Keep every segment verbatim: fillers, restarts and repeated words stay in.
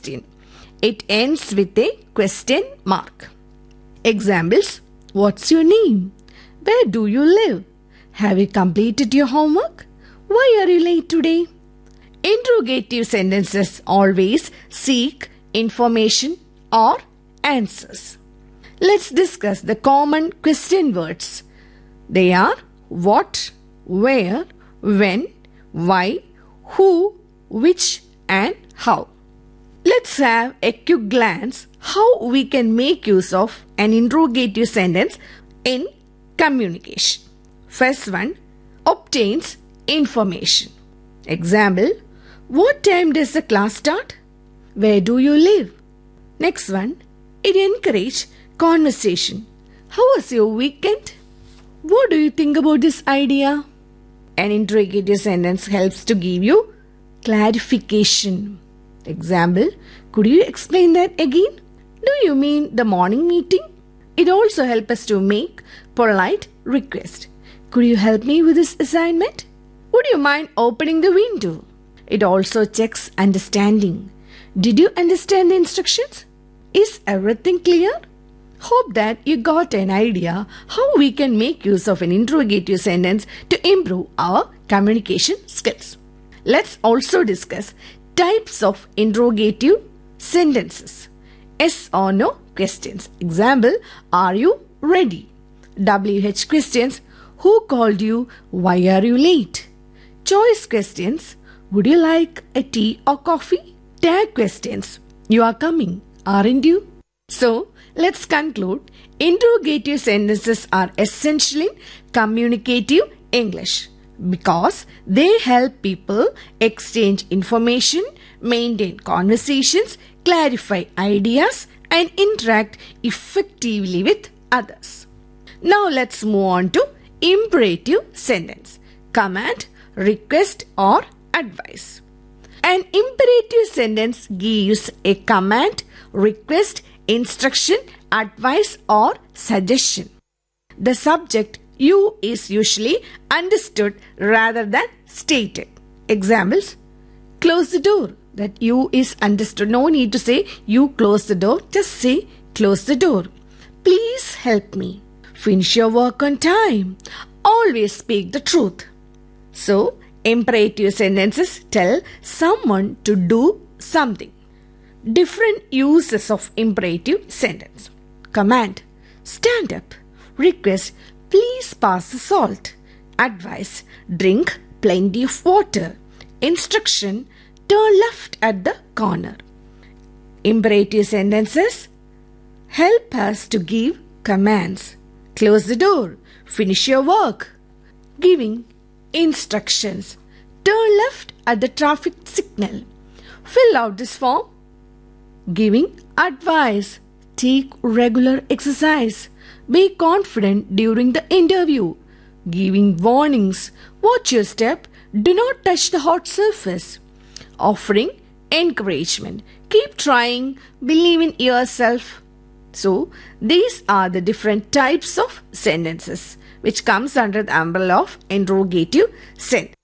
question. It ends with a question mark. Examples: what's your name? Where do you live? Have you completed your homework? Why are you late today? Interrogative sentences always seek information or answers. Let's discuss the common question words. They are what, where, when, why, who, which, and how. Let's have a quick glance how we can make use of an interrogative sentence in communication. First one, obtains information. Example: what time does the class start? Where do you live? Next one, it encourages conversation. How was your weekend? What do you think about this idea? An interrogative sentence helps to give you clarification. Example: could you explain that again? Do you mean the morning meeting? It also helps us to make polite request. Could you help me with this assignment? Would you mind opening the window? It also checks understanding. Did you understand the instructions? Is everything clear? Hope that you got an idea how we can make use of an interrogative sentence to improve our communication skills. Let's also discuss types of interrogative sentences. Yes or no questions. Example: are you ready? W H questions: who called you? Why are you late? Choice questions: would you like a tea or coffee? Tag questions: you are coming, aren't you? So, let's conclude. Interrogative sentences are essential in communicative English because they help people exchange information, maintain conversations, clarify ideas, and interact effectively with others. Now let's move on to imperative sentence: command, request, or advice. An imperative sentence gives a command, request, instruction, advice, or suggestion. The subject you is usually understood rather than stated. Examples: close the door. That you is understood. No need to say you close the door. Just say close the door. Please help me. Finish your work on time. Always speak the truth. So, imperative sentences tell someone to do something. Different uses of imperative sentence. Command: stand up. Request: please pass the salt. Advice: drink plenty of water. Instruction: turn left at the corner. Imperative sentences help us to give commands. Close the door. Finish your work. Giving instructions. Turn left at the traffic signal. Fill out this form. Giving advice. Take regular exercise. Be confident during the interview. Giving warnings. Watch your step. Do not touch the hot surface. Offering encouragement. Keep trying. Believe in yourself. So, these are the different types of sentences which comes under the umbrella of interrogative sentence.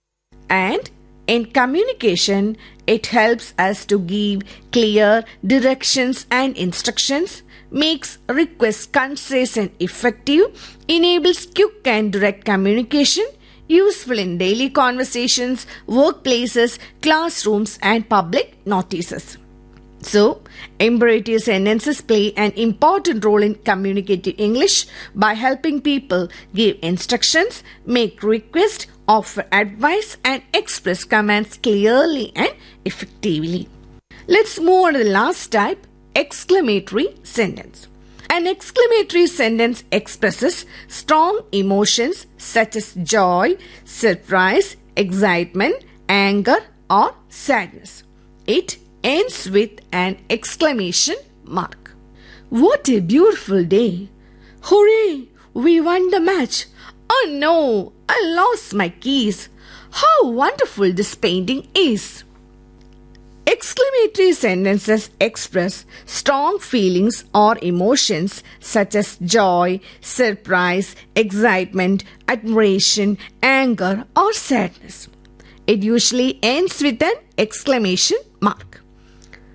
And in communication, it helps us to give clear directions and instructions, makes requests concise and effective, enables quick and direct communication, useful in daily conversations, workplaces, classrooms, and public notices. So, imperative sentences play an important role in communicative English by helping people give instructions, make requests, offer advice, and express commands clearly and effectively. Let's move on to the last type, exclamatory sentence. An exclamatory sentence expresses strong emotions such as joy, surprise, excitement, anger, or sadness. It ends with an exclamation mark. What a beautiful day! Hooray! We won the match! Oh no! I lost my keys! How wonderful this painting is! Exclamatory sentences express strong feelings or emotions such as joy, surprise, excitement, admiration, anger, or sadness. It usually ends with an exclamation mark.